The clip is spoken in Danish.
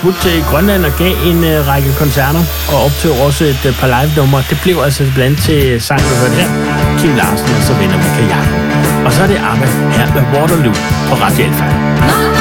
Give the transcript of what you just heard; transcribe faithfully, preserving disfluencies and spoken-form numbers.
smut til Grønland og gav en uh, række koncerter og optog også et uh, par live-numre. Det blev altså blandt til sang, vi hørte her. Kim Larsen, og så vender vi kajakken. Og så er det ABBA her med Waterloo på Radio Alfa.